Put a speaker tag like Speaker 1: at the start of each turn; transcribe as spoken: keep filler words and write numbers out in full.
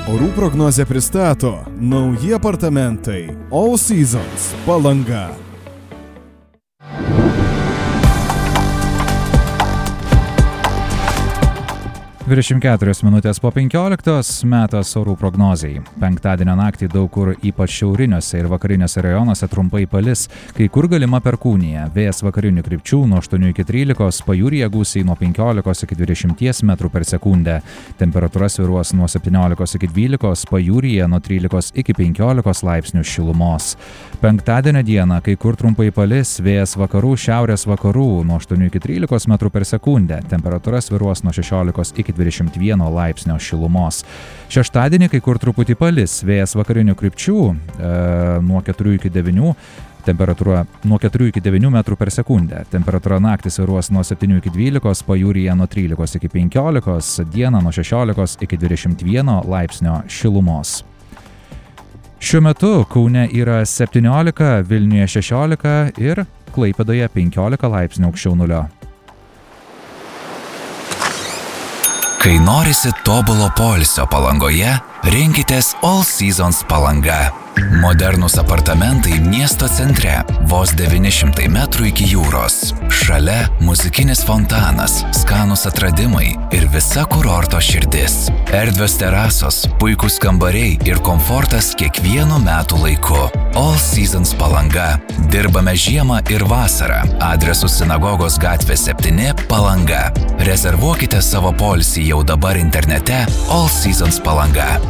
Speaker 1: Orų prognozę pristato nauji apartamentai All Seasons Palanga.
Speaker 2: dvidešimt keturios minutės po penkioliktos metas orų prognozei. Penktadienio naktį daug kur ypač šiauriniuose ir vakariniuose rajonuose trumpai palis, kai kur galima perkūnija. Vėjas vakarinių krypčių nuo aštuonių iki trylikos, pajūryje gūsiai nuo penkiolikos iki dvidešimties metrų per sekundę. Temperatūra svyruos nuo septyniolikos iki dvylikos, pajūryje nuo trylikos iki penkiolikos laipsnių šilumos. Penktadienio dieną kai kur trumpai palis, vėjas vakarų šiaurės vakarų nuo aštuonių iki trylikos metrų per sekundę. Temperatūra svyruos nuo šešiolikos iki dvidešimt vieno laipsnio šilumos. Šeštadienį kai kur truputį palis, vėjas vakarinių krypčių e, nuo keturių iki devynių, temperatūra nuo keturių iki devynių metrų per sekundę. Temperatūra naktį svyruos nuo septynių iki dvylikos, pajūryje nuo trylikos iki penkiolikos, dieną nuo šešiolikos iki dvidešimt vieno laipsnio šilumos. Šiuo metu Kaune yra septyniolika, Vilniuje šešiolika ir Klaipėdoje penkiolika laipsnių aukščiau nulio.
Speaker 3: Kai norisi tobulo poilsio Palangoje, rinkitės All Seasons Palanga. Modernūs apartamentai miesto centre, vos devyni šimtai metrų iki jūros. Šalia muzikinis fontanas, skanūs atradimai ir visa kurorto širdis. Erdvios terasos, puikūs kambariai ir komfortas kiekvienu metų laiku. All Seasons Palanga. Dirbame žiemą ir vasarą. Adresu Sinagogos gatvė septyni Palanga. Rezervuokite savo poilsį jau dabar internete all seasons palanga